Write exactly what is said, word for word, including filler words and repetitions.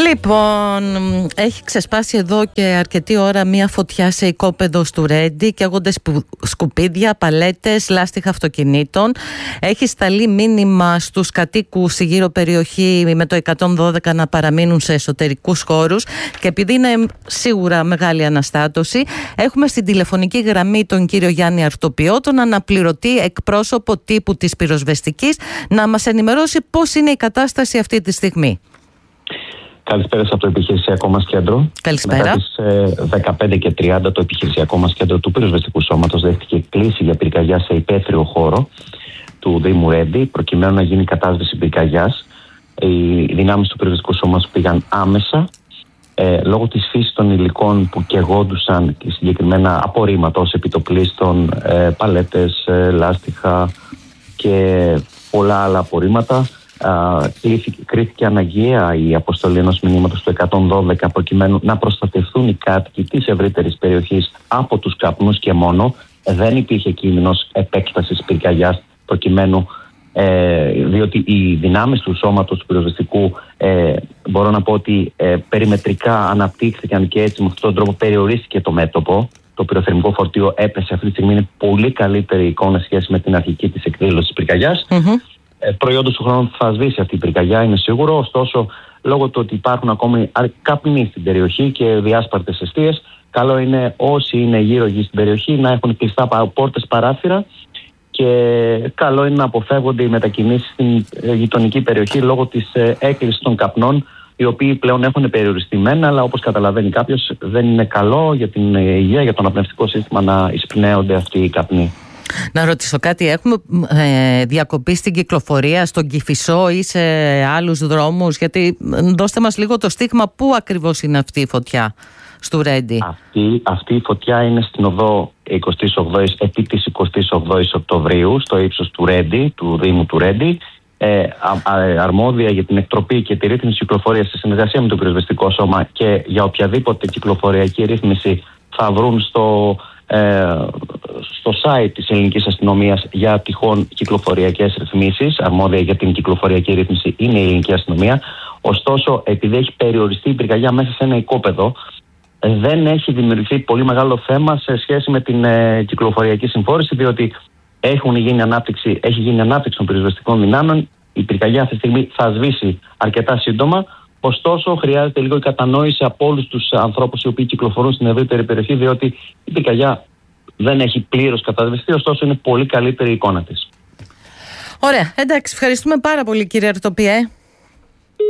Λοιπόν, έχει ξεσπάσει εδώ και αρκετή ώρα μία φωτιά σε οικόπεδο του Ρέντι. Καίγονται σκουπίδια, παλέτες, λάστιχα αυτοκινήτων. Έχει σταλεί μήνυμα στους κατοίκους γύρω περιοχή με το εκατόν δώδεκα να παραμείνουν σε εσωτερικούς χώρους. Και επειδή είναι σίγουρα μεγάλη αναστάτωση, έχουμε στην τηλεφωνική γραμμή τον κύριο Γιάννη Αρτοπιό, τον αναπληρωτή εκπρόσωπο τύπου της πυροσβεστικής, να μας ενημερώσει πώς είναι η κατάσταση αυτή τη στιγμή. Καλησπέρα από το επιχειρησιακό μας κέντρο. Καλησπέρα. Μετά τις δεκαπέντε και τριάντα το επιχειρησιακό μας κέντρο του πυροσβεστικού σώματος δέχτηκε κλήση για πυρκαγιά σε υπαίθριο χώρο του Δήμου Ρέντι, προκειμένου να γίνει κατάσβεση πυρκαγιάς. Οι δυνάμεις του πυροσβεστικού σώματος πήγαν άμεσα. Ε, λόγω της φύσης των υλικών που καιγόντουσαν και συγκεκριμένα απορρίμματα ως επιτοπλίστων, ε, παλέτες, ε, λάστιχα και πολλά άλλα απορρίμματα, κρίθηκε αναγκαία η αποστολή ενός μηνύματος του εκατόν δώδεκα προκειμένου να προστατευτούν οι κάτοικοι της ευρύτερης περιοχής από τους καπνούς και μόνο. Δεν υπήρχε κίνδυνος επέκτασης πυρκαγιάς προκειμένου, ε, διότι οι δυνάμεις του σώματος του πυροσβεστικού ε, μπορώ να πω ότι ε, περιμετρικά αναπτύχθηκαν και έτσι με αυτόν τον τρόπο περιορίστηκε το μέτωπο. Το πυροθερμικό φορτίο έπεσε, αυτή τη στιγμή είναι πολύ καλύτερη εικόνα σχέση με την αρχική της εκδήλωση της πυρκαγιάς. Mm-hmm. Ε, προϊόντος του χρόνου θα σβήσει αυτή η πυρκαγιά, είναι σίγουρο. Ωστόσο, λόγω του ότι υπάρχουν ακόμη καπνοί στην περιοχή και διάσπαρτες εστίες, καλό είναι όσοι είναι γύρω γύρω στην περιοχή να έχουν κλειστά πόρτες, παράθυρα, και καλό είναι να αποφεύγονται οι μετακινήσεις στην γειτονική περιοχή λόγω της έκκλησης των καπνών, οι οποίοι πλέον έχουν περιοριστεί μένα, αλλά όπως καταλαβαίνει κάποιος, δεν είναι καλό για την υγεία, για το αναπνευστικό σύστημα να εισπνέονται αυτοί οι καπνοί. Να ρωτήσω κάτι, έχουμε ε, διακοπή στην κυκλοφορία στον Κηφισό ή σε άλλους δρόμους? Γιατί δώστε μας λίγο το στίγμα, πού ακριβώς είναι αυτή η φωτιά στο Ρέντι. Αυτή, αυτή η φωτιά είναι στην οδό εικοστή όγδοη επί της εικοστή όγδοη Οκτωβρίου, στο ύψος του Ρέντι, του Δήμου του Ρέντι. Ε, α, α, αρμόδια για την εκτροπή και τη ρύθμιση κυκλοφορίας σε συνεργασία με το πυροσβεστικό σώμα, και για οποιαδήποτε κυκλοφοριακή ρύθμιση θα βρουν στο Ε, στο site της ελληνικής αστυνομίας για τυχόν κυκλοφοριακές ρυθμίσεις. Αρμόδια για την κυκλοφοριακή ρύθμιση είναι η ελληνική αστυνομία. Ωστόσο, επειδή έχει περιοριστεί η πυρκαγιά μέσα σε ένα οικόπεδο, δεν έχει δημιουργηθεί πολύ μεγάλο θέμα σε σχέση με την ε, κυκλοφοριακή συμφόρηση, διότι έχουν γίνει ανάπτυξη, έχει γίνει ανάπτυξη των πυροσβεστικών δυνάμεων. Η πυρκαγιά αυτή τη στιγμή θα σβήσει αρκετά σύντομα. Ωστόσο, χρειάζεται λίγο η κατανόηση από όλους τους ανθρώπους οι οποίοι κυκλοφορούν στην ευρύτερη περιοχή, διότι η πυρκαγιά δεν έχει πλήρως καταδευτεί, ωστόσο είναι πολύ καλύτερη η εικόνα της. Ωραία, εντάξει, ευχαριστούμε πάρα πολύ, κύριε Αρτοπιέ.